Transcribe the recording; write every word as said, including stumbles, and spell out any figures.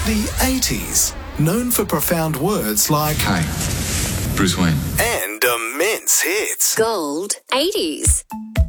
The eighties, known for profound words like Hi, Bruce Wayne. and immense hits. Gold eighties.